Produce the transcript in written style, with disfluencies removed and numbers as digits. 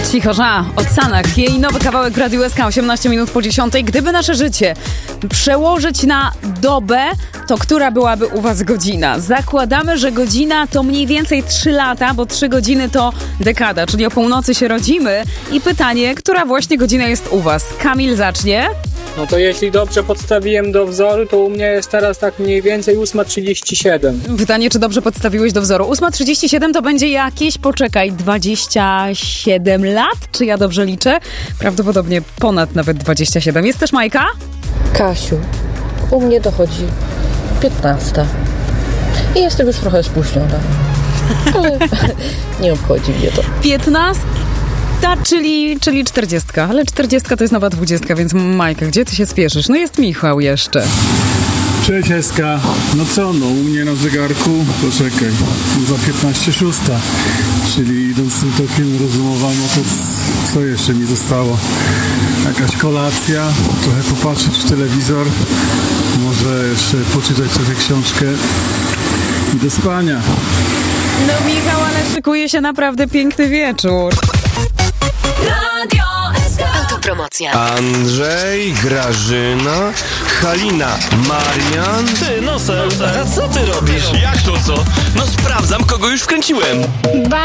Cichorza od Sanach. Jej nowy kawałek w Radiu SK 18 minut po 10. Gdyby nasze życie przełożyć na dobę, to która byłaby u was godzina? Zakładamy, że godzina to mniej więcej 3 lata, bo 3 godziny to dekada, czyli o północy się rodzimy. I pytanie, która właśnie godzina jest u was? Kamil zacznie. No to jeśli dobrze podstawiłem do wzoru, to u mnie jest teraz tak mniej więcej 8:37. Pytanie, czy dobrze podstawiłeś do wzoru. 8:37 to będzie jakieś, poczekaj, 27 lat? Czy ja dobrze liczę? Prawdopodobnie ponad nawet 27. Jest też Majka? Kasiu, u mnie dochodzi 15. I jestem już trochę spóźniona. Ale nie obchodzi mnie to. 15? Czyli 40. Ale 40 to jest nowa 20, więc Majka, gdzie ty się spieszysz? No jest Michał jeszcze. Cześć Eska. No co, no u mnie na zegarku, poczekaj, za 15:06. Czyli idąc tym tokiem rozumowania, to co jeszcze mi zostało? Jakaś kolacja, trochę popatrzeć w telewizor, może jeszcze poczytać trochę książkę i do spania. No Michał, ale szykuje się naprawdę piękny wieczór. Radio SK. Autopromocja. Andrzej, Grażyna, Halina, Marian. Ty, Nosel, a co ty robisz? Jak to co? No sprawdzam, kogo już wkręciłem.